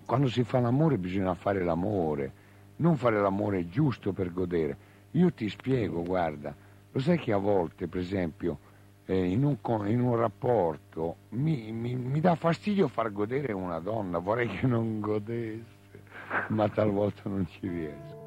quando si fa l'amore bisogna fare l'amore, non fare l'amore giusto per godere. Io ti spiego, guarda, lo sai che a volte, per esempio, in un rapporto mi dà fastidio far godere una donna, vorrei che non godesse, ma talvolta non ci riesco.